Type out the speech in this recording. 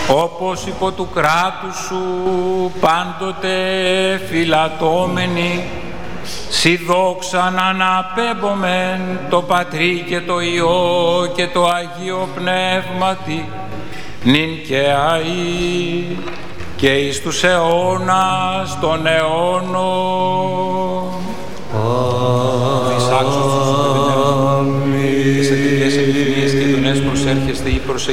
όπως υπό του κράτους σου πάντοτε φυλατώμενοι, σοι δόξαν αναπέμπομεν το Πατρί και το Υιό και το Αγίο Πνεύματι, νυν και αεί και εις τους αιώνας των αιώνων. Αμήν. Τις αντικές επιθυμίες και δονές προσέρχεστε ή προσεγγίστε.